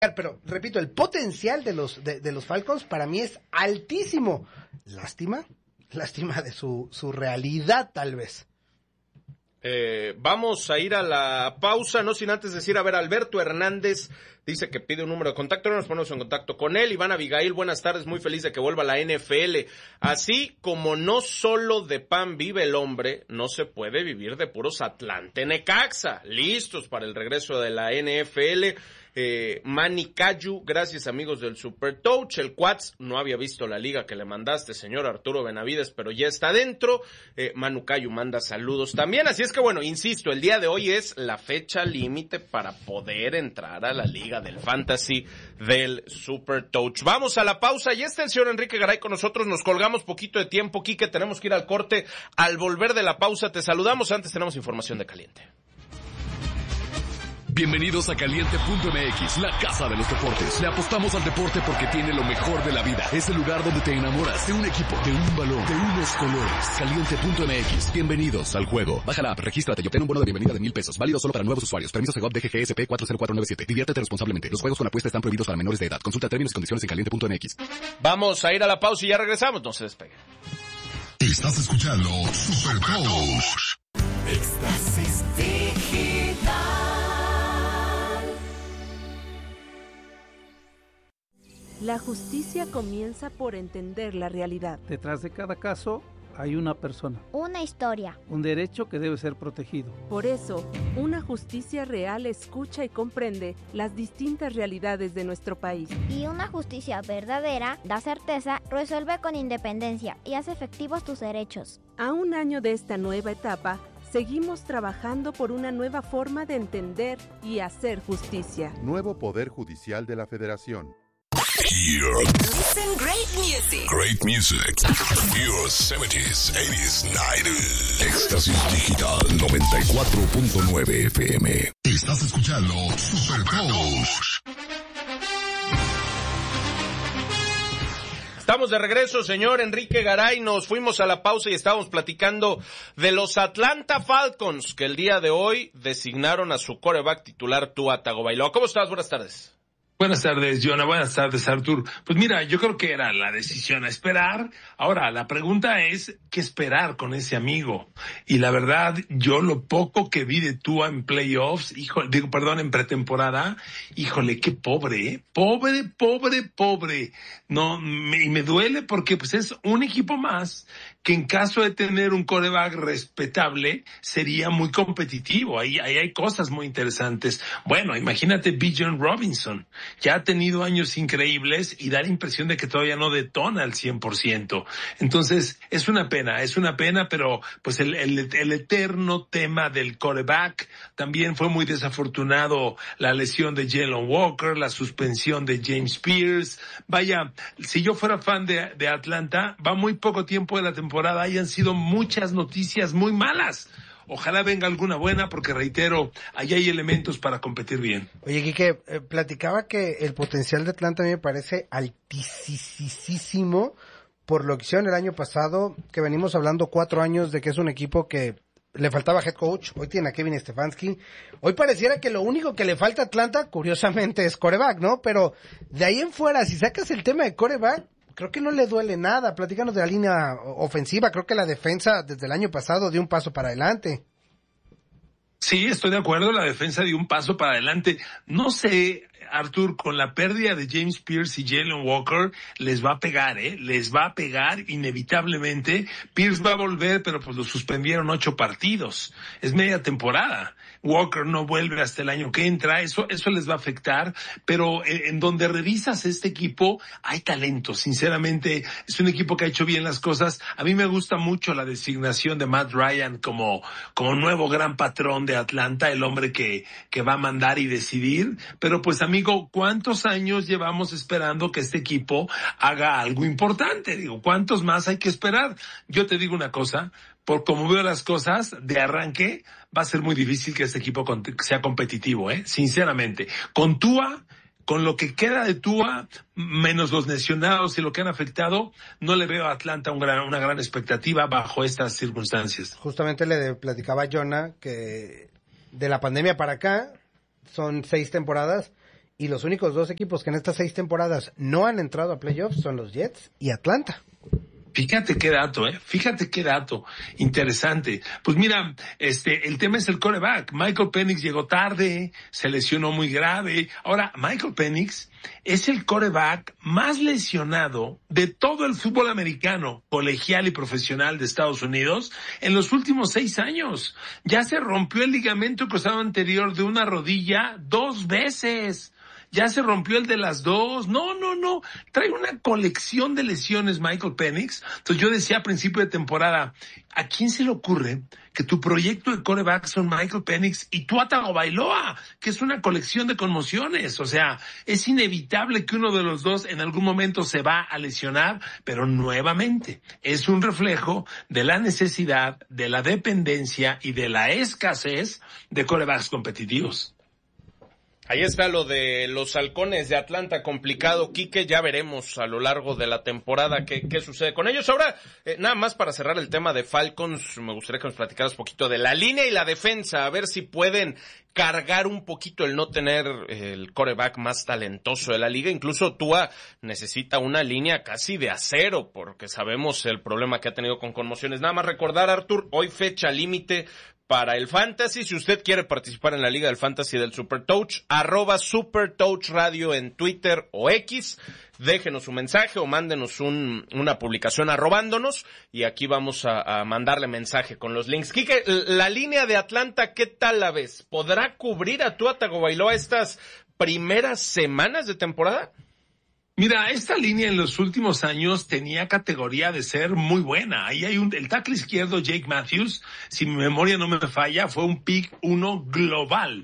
Pero, repito, el potencial de los Falcons para mí es altísimo. Lástima de su realidad, tal vez. Vamos a ir a la pausa, no sin antes decir, a ver, Alberto Hernández dice que pide un número de contacto, no nos ponemos en contacto con él. Iván Abigail, buenas tardes, muy feliz de que vuelva a la NFL. Así como no solo de pan vive el hombre, no se puede vivir de puros Atlante Necaxa. Listos para el regreso de la NFL. Manny Cayu, gracias amigos del Super Touch. El Quats no había visto la liga que le mandaste, señor Arturo Benavides, pero ya está dentro. Manu Cayu manda saludos también, así es que bueno, insisto, el día de hoy es la fecha límite para poder entrar a la liga del Fantasy del Super Touch. Vamos a la pausa, y está el señor Enrique Garay con nosotros, nos colgamos poquito de tiempo, Quique, tenemos que ir al corte. Al volver de la pausa te saludamos, antes tenemos información de Caliente. Bienvenidos a Caliente.mx, la casa de los deportes. Le apostamos al deporte porque tiene lo mejor de la vida. Es el lugar donde te enamoras de un equipo, de un balón, de unos colores. Caliente.mx, bienvenidos al juego. Baja la app, regístrate y obtén un bono de bienvenida de $1,000. Válido solo para nuevos usuarios. Permiso Segov DGGSP 40497. Diviértete responsablemente. Los juegos con apuesta están prohibidos para menores de edad. Consulta términos y condiciones en Caliente.mx. Vamos a ir a la pausa y ya regresamos. No se despegue. Estás escuchando Super Touch. Éxtasis digital. La justicia comienza por entender la realidad. Detrás de cada caso hay una persona. Una historia. Un derecho que debe ser protegido. Por eso, una justicia real escucha y comprende las distintas realidades de nuestro país. Y una justicia verdadera da certeza, resuelve con independencia y hace efectivos tus derechos. A un año de esta nueva etapa, seguimos trabajando por una nueva forma de entender y hacer justicia. Nuevo Poder Judicial de la Federación. Listen great music. Great music. Your 70s, 80s, 90s. Éxtasis Digital 94.9 FM. Estás escuchando Super Touch. Estamos de regreso, señor Enrique Garay. Nos fuimos a la pausa y estábamos platicando de los Atlanta Falcons, que el día de hoy designaron a su quarterback titular, Tua Tagovailoa. ¿Cómo estás? Buenas tardes. Buenas tardes, Jonah. Buenas tardes, Artur. Pues mira, yo creo que era la decisión a esperar. Ahora, la pregunta es, ¿qué esperar con ese amigo? Y la verdad, yo lo poco que vi de Tua en playoffs, en pretemporada, híjole, qué pobre, ¿eh? Pobre. No, me duele porque pues es un equipo más que en caso de tener un quarterback respetable, sería muy competitivo. Ahí hay cosas muy interesantes. Bueno, imagínate Bijan Robinson. Ya ha tenido años increíbles y da la impresión de que todavía no detona al 100%. Entonces, es una pena, pero pues el eterno tema del quarterback. También fue muy desafortunado la lesión de Jalen Walker, la suspensión de James Pierce. Vaya, si yo fuera fan de Atlanta, va muy poco tiempo de la temporada, hayan sido muchas noticias muy malas. Ojalá venga alguna buena, porque reitero, ahí hay elementos para competir bien. Oye, Quique, platicaba que el potencial de Atlanta a mí me parece altísimo por lo que hicieron el año pasado, que venimos hablando 4 años de que es un equipo que le faltaba head coach, hoy tiene a Kevin Stefanski, hoy pareciera que lo único que le falta a Atlanta, curiosamente, es quarterback, ¿no? Pero de ahí en fuera, si sacas el tema de quarterback, creo que no le duele nada. Platícanos de la línea ofensiva. Creo que la defensa desde el año pasado dio un paso para adelante. Sí, estoy de acuerdo. La defensa dio un paso para adelante. No sé, Artur, con la pérdida de James Pierce y Jalen Walker, les va a pegar, les va a pegar inevitablemente. Pierce va a volver, pero pues lo suspendieron 8 partidos. Es media temporada. Walker no vuelve hasta el año que entra, eso les va a afectar, pero en donde revisas este equipo hay talento, sinceramente es un equipo que ha hecho bien las cosas. A mí me gusta mucho la designación de Matt Ryan como nuevo gran patrón de Atlanta, el hombre que va a mandar y decidir, pero pues amigo, ¿cuántos años llevamos esperando que este equipo haga algo importante? Digo, ¿cuántos más hay que esperar? Yo te digo una cosa, por como veo las cosas, de arranque, va a ser muy difícil que este equipo sea competitivo, sinceramente. Con Tua, con lo que queda de Tua, menos los lesionados y lo que han afectado, no le veo a Atlanta una gran expectativa bajo estas circunstancias. Justamente le platicaba a Jonah que de la pandemia para acá, son 6 temporadas, y los únicos 2 equipos que en estas 6 temporadas no han entrado a playoffs son los Jets y Atlanta. Fíjate qué dato interesante. Pues mira, el tema es el quarterback. Michael Penix llegó tarde, se lesionó muy grave. Ahora, Michael Penix es el quarterback más lesionado de todo el fútbol americano, colegial y profesional de Estados Unidos en los últimos 6 años. Ya se rompió el ligamento cruzado anterior de una rodilla 2 veces. Ya se rompió el de las 2. No. Trae una colección de lesiones Michael Penix. Entonces yo decía a principio de temporada, ¿a quién se le ocurre que tu proyecto de quarterback son Michael Penix y Tua Tagovailoa, que es una colección de conmociones? O sea, es inevitable que uno de los dos en algún momento se va a lesionar, pero nuevamente es un reflejo de la necesidad, de la dependencia y de la escasez de quarterbacks competitivos. Ahí está lo de los Halcones de Atlanta, complicado, Quique, ya veremos a lo largo de la temporada qué sucede con ellos. Ahora, nada más para cerrar el tema de Falcons, me gustaría que nos platicaras un poquito de la línea y la defensa, a ver si pueden cargar un poquito el no tener el quarterback más talentoso de la liga. Incluso Tua necesita una línea casi de acero, porque sabemos el problema que ha tenido con conmociones. Nada más recordar, Artur, hoy fecha límite para el Fantasy. Si usted quiere participar en la Liga del Fantasy del Super Touch, @Super Touch Radio en Twitter o X, déjenos un mensaje o mándenos una publicación arrobándonos y aquí vamos a mandarle mensaje con los links. Quique, la línea de Atlanta, ¿qué tal la ves? ¿Podrá cubrir a Tua Tagovailoa estas primeras semanas de temporada? Mira, esta línea en los últimos años tenía categoría de ser muy buena. Ahí hay el tackle izquierdo Jake Matthews, si mi memoria no me falla, fue un pick 1 global.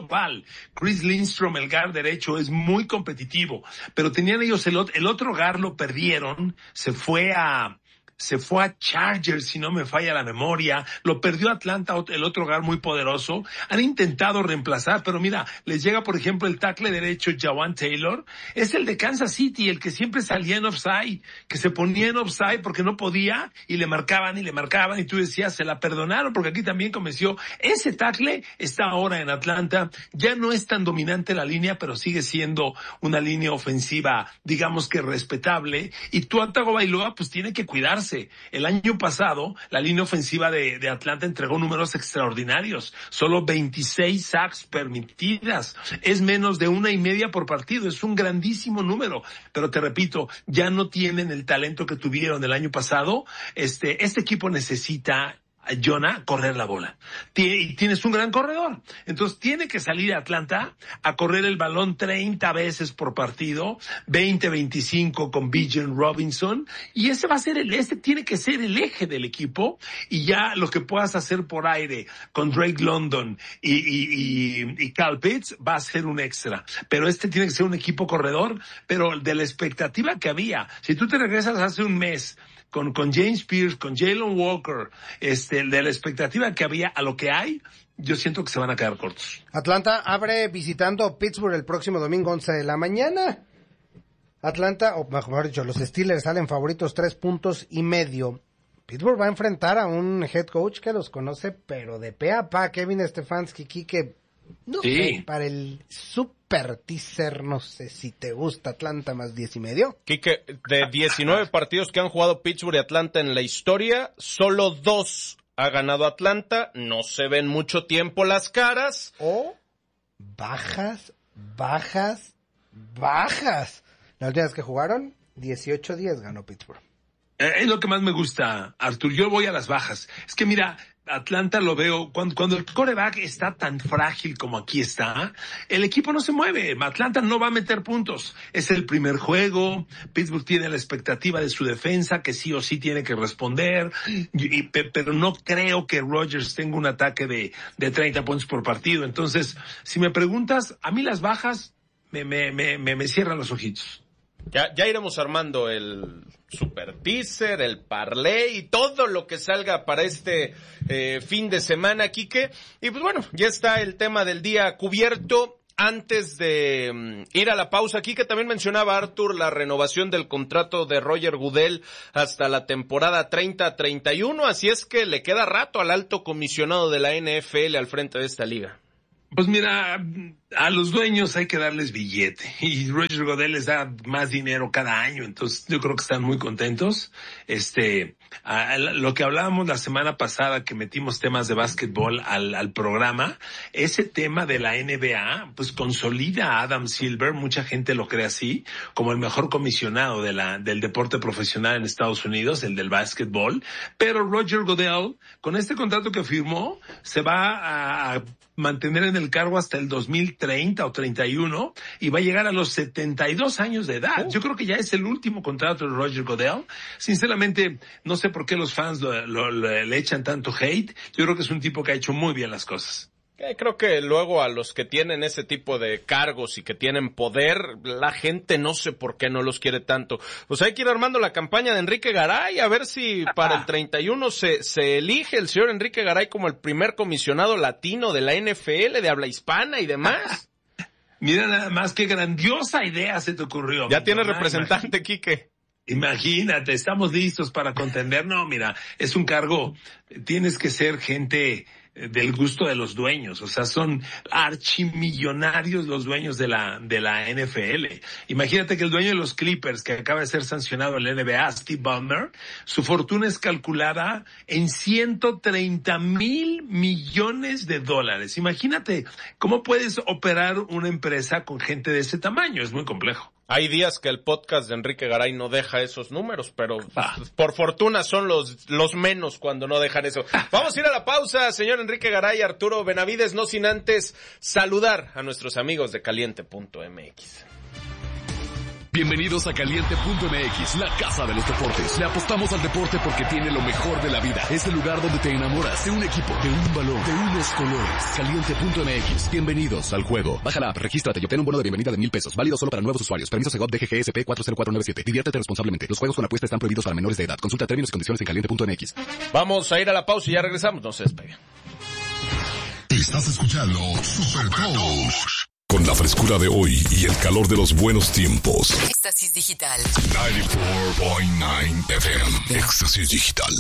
Chris Lindstrom, el guard derecho, es muy competitivo, pero tenían ellos el otro guard, lo perdieron, se fue a Chargers, si no me falla la memoria, lo perdió Atlanta, el otro guard muy poderoso. Han intentado reemplazar, pero mira, les llega por ejemplo el tackle derecho Jawan Taylor, es el de Kansas City, el que siempre salía en offside, que se ponía en offside porque no podía y le marcaban y tú decías, se la perdonaron porque aquí también convenció. Ese tackle está ahora en Atlanta, ya no es tan dominante la línea, pero sigue siendo una línea ofensiva, digamos que respetable, y Tua Tagovailoa pues tiene que cuidarse. El año pasado, la línea ofensiva de Atlanta entregó números extraordinarios. Solo 26 sacks permitidas. Es menos de 1.5 por partido. Es un grandísimo número. Pero te repito, ya no tienen el talento que tuvieron el año pasado. Este equipo necesita, Jonah, correr la bola. Y tienes un gran corredor. Entonces tiene que salir a Atlanta a correr el balón 30 veces por partido, 20-25 con Bijan Robinson, y ese va a ser tiene que ser el eje del equipo, y ya lo que puedas hacer por aire con Drake London y Kyle Pitts va a ser un extra. Pero tiene que ser un equipo corredor, pero de la expectativa que había. Si tú te regresas hace un mes con James Pierce, con Jalen Walker, de la expectativa que había a lo que hay, yo siento que se van a quedar cortos. Atlanta abre visitando Pittsburgh el próximo domingo 11 de la mañana. Atlanta, o mejor dicho, los Steelers salen favoritos 3.5 puntos. Pittsburgh va a enfrentar a un head coach que los conoce, pero de pe a pa, Kevin Stefanski, que no sé, para el super teaser, no sé si te gusta Atlanta más 10.5. Quique, de 19 partidos que han jugado Pittsburgh y Atlanta en la historia, solo 2 ha ganado Atlanta, no se ven mucho tiempo las caras. O bajas. La última vez que jugaron, 18-10 ganó Pittsburgh. Es lo que más me gusta, Artur. Yo voy a las bajas. Es que mira, Atlanta lo veo, cuando el quarterback está tan frágil como aquí está, el equipo no se mueve. Atlanta no va a meter puntos. Es el primer juego. Pittsburgh tiene la expectativa de su defensa, que sí o sí tiene que responder. Pero no creo que Rodgers tenga un ataque de 30 puntos por partido. Entonces, si me preguntas, a mí las bajas me cierran los ojitos. Ya iremos armando el super teaser, el parlay y todo lo que salga para este fin de semana, Quique. Y pues bueno, ya está el tema del día cubierto. Antes de ir a la pausa, Quique, también mencionaba Artur la renovación del contrato de Roger Goodell hasta la temporada 30-31, así es que le queda rato al alto comisionado de la NFL al frente de esta liga. Pues mira, A los dueños hay que darles billete y Roger Goodell les da más dinero cada año, entonces yo creo que están muy contentos. Lo que hablábamos la semana pasada que metimos temas de básquetbol al programa, ese tema de la NBA pues consolida a Adam Silver, mucha gente lo cree así, como el mejor comisionado del deporte profesional en Estados Unidos, el del básquetbol, pero Roger Goodell con este contrato que firmó se va a mantener en el cargo hasta el 2030 o 31 y va a llegar a los 72 años de edad. Yo creo que ya es el último contrato de Roger Goodell. Sinceramente, no sé por qué los fans le echan tanto hate. Yo creo que es un tipo que ha hecho muy bien las cosas. Creo que luego a los que tienen ese tipo de cargos y que tienen poder, la gente no sé por qué no los quiere tanto. Pues hay que ir armando la campaña de Enrique Garay, a ver si para el 31 se elige el señor Enrique Garay como el primer comisionado latino de la NFL, de habla hispana y demás. Mira nada más qué grandiosa idea se te ocurrió. Ya tienes representante, Quique. Imagínate, estamos listos para contender. No, mira, es un cargo, tienes que ser gente del gusto de los dueños, o sea, son archimillonarios los dueños de la NFL. Imagínate que el dueño de los Clippers, que acaba de ser sancionado en la NBA, Steve Ballmer, su fortuna es calculada en $130,000 millones. Imagínate, ¿cómo puedes operar una empresa con gente de ese tamaño? Es muy complejo. Hay días que el podcast de Enrique Garay no deja esos números, pero por fortuna son los menos cuando no dejan eso. Vamos a ir a la pausa, señor Enrique Garay, Arturo Benavides, no sin antes saludar a nuestros amigos de Caliente.mx. Bienvenidos a Caliente.mx, la casa de los deportes. Le apostamos al deporte porque tiene lo mejor de la vida. Es el lugar donde te enamoras de un equipo, de un balón, de unos colores. Caliente.mx, bienvenidos al juego. Baja la app, regístrate y obtén un bono de bienvenida de $1,000. Válido solo para nuevos usuarios. Permiso Segov DGGSP 40497. Diviértete responsablemente. Los juegos con apuesta están prohibidos para menores de edad. Consulta términos y condiciones en Caliente.mx. Vamos a ir a la pausa y ya regresamos. No se despeguen. Estás escuchando Super Toast. Con la frescura de hoy y el calor de los buenos tiempos. Éxtasis Digital. 94.9 FM. Éxtasis Digital.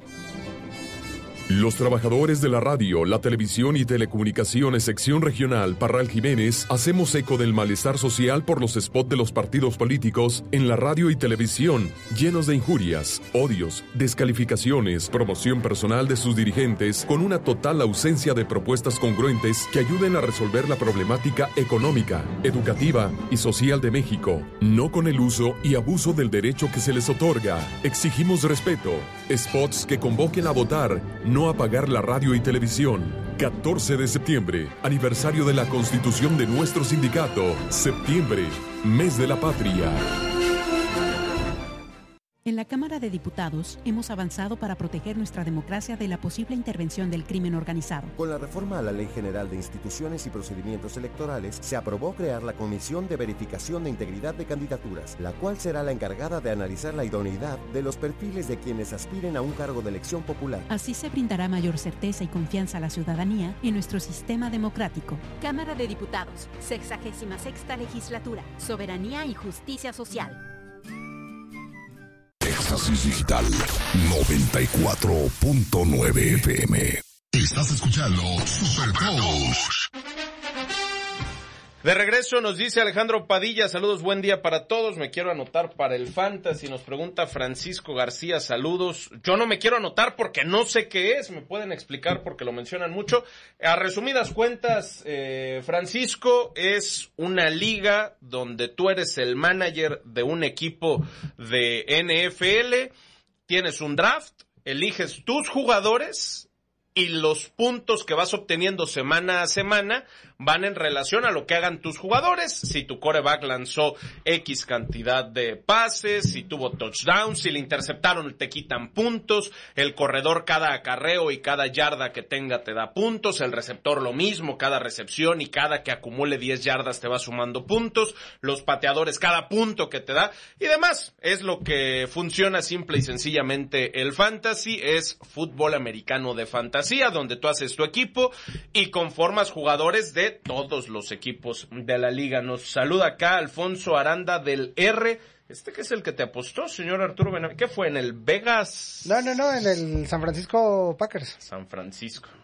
Los trabajadores de la radio, la televisión y telecomunicaciones sección regional Parral Jiménez hacemos eco del malestar social por los spots de los partidos políticos en la radio y televisión, llenos de injurias, odios, descalificaciones, promoción personal de sus dirigentes, con una total ausencia de propuestas congruentes que ayuden a resolver la problemática económica, educativa y social de México, no con el uso y abuso del derecho que se les otorga. Exigimos respeto, spots que convoquen a votar, no apagar la radio y televisión. 14 de septiembre, aniversario de la constitución de nuestro sindicato. Septiembre, mes de la patria. En la Cámara de Diputados hemos avanzado para proteger nuestra democracia de la posible intervención del crimen organizado. Con la reforma a la Ley General de Instituciones y Procedimientos Electorales, se aprobó crear la Comisión de Verificación de Integridad de Candidaturas, la cual será la encargada de analizar la idoneidad de los perfiles de quienes aspiren a un cargo de elección popular. Así se brindará mayor certeza y confianza a la ciudadanía en nuestro sistema democrático. Cámara de Diputados, 66ª Legislatura, Soberanía y Justicia Social. Éxtasis Digital 94.9 FM. Estás escuchando Super Toast. De regreso nos dice Alejandro Padilla, saludos, buen día para todos, me quiero anotar para el Fantasy, nos pregunta Francisco García, saludos, yo no me quiero anotar porque no sé qué es, me pueden explicar porque lo mencionan mucho. A resumidas cuentas, Francisco, es una liga donde tú eres el manager de un equipo de NFL, tienes un draft, eliges tus jugadores y los puntos que vas obteniendo semana a semana van en relación a lo que hagan tus jugadores. Si tu quarterback lanzó X cantidad de pases, si tuvo touchdowns, si le interceptaron te quitan puntos, el corredor cada acarreo y cada yarda que tenga te da puntos, el receptor lo mismo, cada recepción y cada que acumule 10 yardas te va sumando puntos, los pateadores cada punto que te da y demás. Es lo que funciona simple y sencillamente el fantasy, es fútbol americano de fantasía, donde tú haces tu equipo y conformas jugadores de todos los equipos de la liga. Nos saluda acá Alfonso Aranda del R. ¿Qué es el que te apostó, señor Arturo Benavides? ¿Qué fue, en el Vegas? No, en el San Francisco Packers. San Francisco.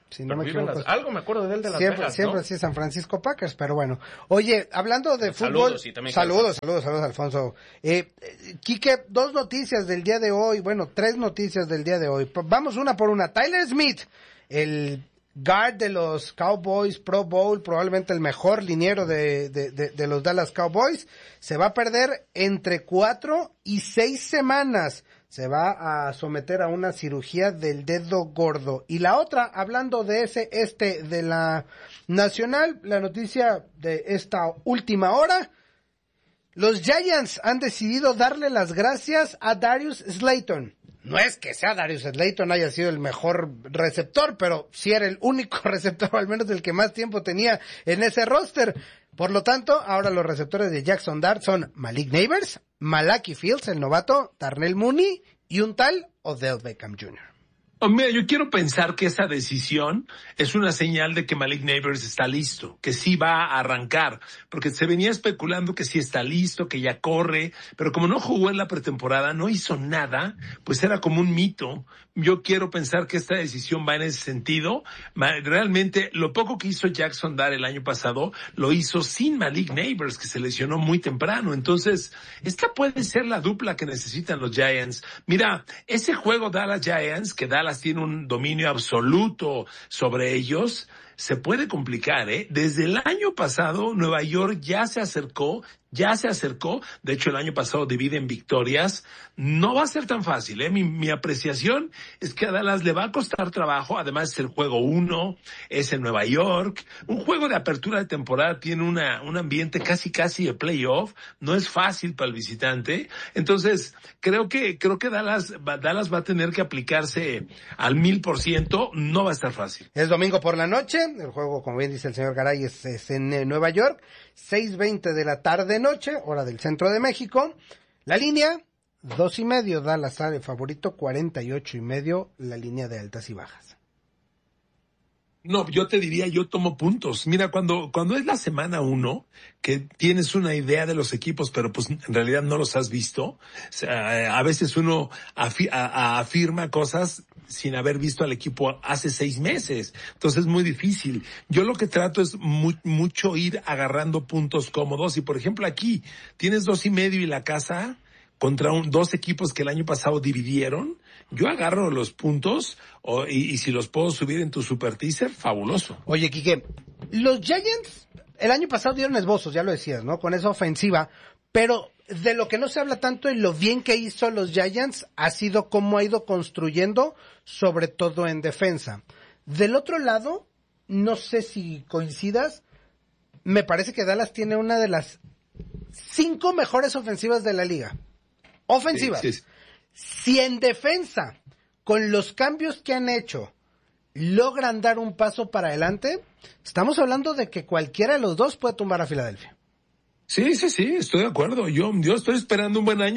si no me equivoco. Algo me acuerdo de él de Las Vegas, Siempre ¿no? sí, San Francisco Packers, pero bueno. Oye, hablando de fútbol... Saludos, Alfonso. Quique, 2 noticias del día de hoy, 3 noticias del día de hoy. Vamos una por una. Tyler Smith, el guard de los Cowboys, Pro Bowl, probablemente el mejor liniero de los Dallas Cowboys, se va a perder entre 4 y 6 semanas. Se va a someter a una cirugía del dedo gordo. Y la otra, hablando de de la Nacional, la noticia de esta última hora, los Giants han decidido darle las gracias a Darius Slayton. No es que sea Darius Slayton haya sido el mejor receptor, pero sí era el único receptor, o al menos el que más tiempo tenía en ese roster. Por lo tanto, ahora los receptores de Jackson Dart son Malik Neighbors, Malachi Fields, el novato, Darnell Mooney y un tal Odell Beckham Jr. Mira, yo quiero pensar que esa decisión es una señal de que Malik Neighbors está listo, que sí va a arrancar, porque se venía especulando que sí está listo, que ya corre, pero como no jugó en la pretemporada, no hizo nada, pues era como un mito. Yo quiero pensar que esta decisión va en ese sentido. Realmente, lo poco que hizo Jackson Dart el año pasado, lo hizo sin Malik Neighbors, que se lesionó muy temprano. Entonces, esta puede ser la dupla que necesitan los Giants. Mira, ese juego Dallas Giants, que Dallas tiene un dominio absoluto sobre ellos, se puede complicar, ¿eh? Desde el año pasado, Nueva York ya se acercó, de hecho el año pasado dividen victorias, no va a ser tan fácil, ¿eh? Mi apreciación es que a Dallas le va a costar trabajo, además es el juego 1, es en Nueva York, un juego de apertura de temporada tiene un ambiente casi de playoff, no es fácil para el visitante, entonces creo que Dallas va a tener que aplicarse al 1000%, no va a estar fácil. Es domingo por la noche, el juego, como bien dice el señor Garay, es en Nueva York, 6:20 de la tarde-noche, hora del centro de México. La línea, 2.5, Dallas sale favorito, 48.5, la línea de altas y bajas. No, yo te diría, yo tomo puntos. Mira, cuando es la semana 1, que tienes una idea de los equipos, pero pues en realidad no los has visto, o sea, a veces uno afirma cosas sin haber visto al equipo hace 6 meses. Entonces es muy difícil. Yo lo que trato es mucho ir agarrando puntos cómodos. Y por ejemplo aquí, tienes 2.5 y la casa contra 2 equipos que el año pasado dividieron. Yo agarro los puntos y si los puedo subir en tu super teaser, fabuloso. Oye, Quique, los Giants el año pasado dieron esbozos, ya lo decías, ¿no? Con esa ofensiva, pero de lo que no se habla tanto y lo bien que hizo los Giants ha sido cómo ha ido construyendo, sobre todo en defensa. Del otro lado, no sé si coincidas, me parece que Dallas tiene una de las 5 mejores ofensivas de la liga. Ofensivas. Sí. Si en defensa, con los cambios que han hecho, logran dar un paso para adelante, estamos hablando de que cualquiera de los dos puede tumbar a Filadelfia. Sí, estoy de acuerdo. Yo estoy esperando un buen año